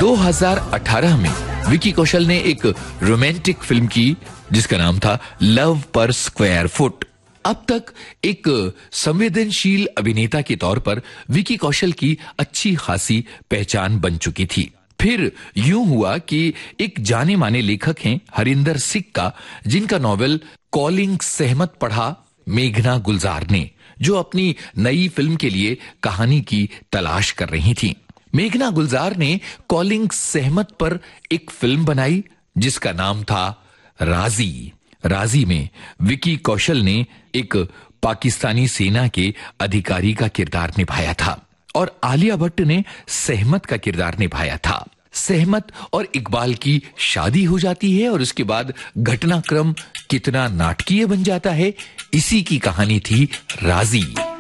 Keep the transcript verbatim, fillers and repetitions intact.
दो हज़ार अठारह में विकी कौशल ने एक रोमांटिक फिल्म की जिसका नाम था लव पर स्क्वायर फुट। अब तक एक संवेदनशील अभिनेता के तौर पर विकी कौशल की अच्छी खासी पहचान बन चुकी थी। फिर यूं हुआ कि एक जाने माने लेखक हैं हरिंदर सिंह का, जिनका नॉवेल कॉलिंग सहमत पढ़ा मेघना गुलजार ने, जो अपनी नई फिल्म के लिए कहानी की तलाश कर रही थी। मेघना गुलजार ने कॉलिंग सहमत पर एक फिल्म बनाई जिसका नाम था राजी। राजी में विकी कौशल ने एक पाकिस्तानी सेना के अधिकारी का किरदार निभाया था और आलिया भट्ट ने सहमत का किरदार निभाया था। सहमत और इकबाल की शादी हो जाती है और उसके बाद घटनाक्रम कितना नाटकीय बन जाता है, इसी की कहानी थी राजी।